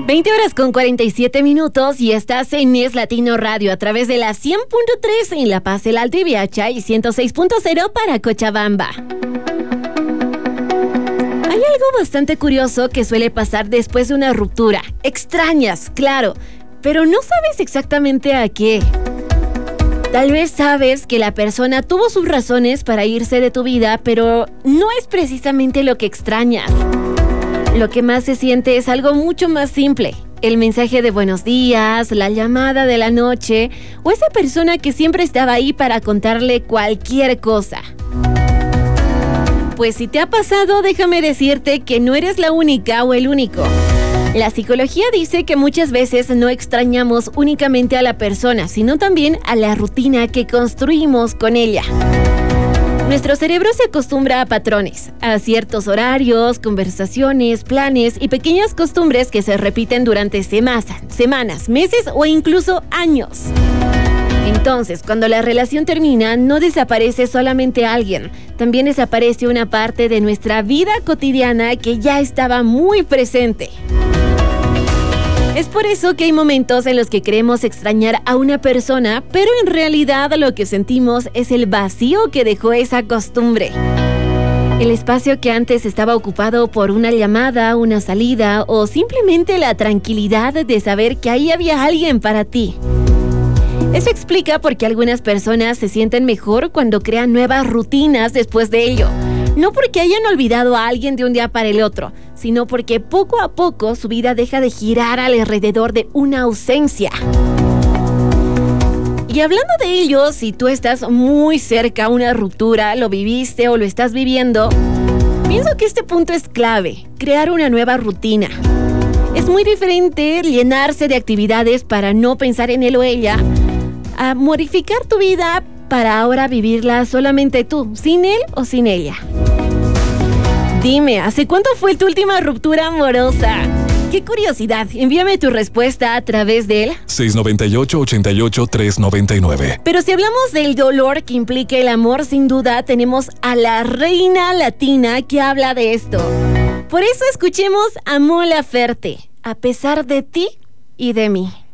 20 horas con 47 minutos y estás en Es Latino Radio a través de la 100.3 en La Paz, El Alto y Viacha y 106.0 para Cochabamba. Hay algo bastante curioso que suele pasar después de una ruptura. Extrañas, claro, pero no sabes exactamente a qué. Tal vez sabes que la persona tuvo sus razones para irse de tu vida, pero no es precisamente lo que extrañas. Lo que más se siente es algo mucho más simple. El mensaje de buenos días, la llamada de la noche o esa persona que siempre estaba ahí para contarle cualquier cosa. Pues si te ha pasado, déjame decirte que no eres la única o el único. La psicología dice que muchas veces no extrañamos únicamente a la persona, sino también a la rutina que construimos con ella. Nuestro cerebro se acostumbra a patrones, a ciertos horarios, conversaciones, planes y pequeñas costumbres que se repiten durante semanas, meses o incluso años. Entonces, cuando la relación termina, no desaparece solamente alguien, también desaparece una parte de nuestra vida cotidiana que ya estaba muy presente. Es por eso que hay momentos en los que queremos extrañar a una persona, pero en realidad lo que sentimos es el vacío que dejó esa costumbre. El espacio que antes estaba ocupado por una llamada, una salida o simplemente la tranquilidad de saber que ahí había alguien para ti. Eso explica por qué algunas personas se sienten mejor cuando crean nuevas rutinas después de ello. No porque hayan olvidado a alguien de un día para el otro, sino porque poco a poco su vida deja de girar alrededor de una ausencia. Y hablando de ello, si tú estás muy cerca a una ruptura, lo viviste o lo estás viviendo, pienso que este punto es clave, crear una nueva rutina. Es muy diferente llenarse de actividades para no pensar en él o ella, a modificar tu vida para ahora vivirla solamente tú, sin él o sin ella. Dime, ¿hace cuánto fue tu última ruptura amorosa? ¡Qué curiosidad! Envíame tu respuesta a través del 698-88-399. Pero si hablamos del dolor que implica el amor, sin duda tenemos a la reina latina que habla de esto. Por eso escuchemos a Mon Laferte, a pesar de ti y de mí.